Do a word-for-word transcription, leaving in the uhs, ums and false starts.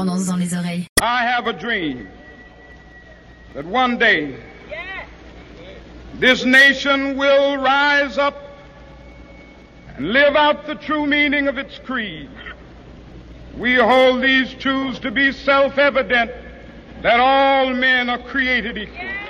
l'indépendance dans les oreilles. I have a dream that one day this nation will rise up and live out the true meaning of its creed. We hold these truths to be self-evident, that all men are created equal.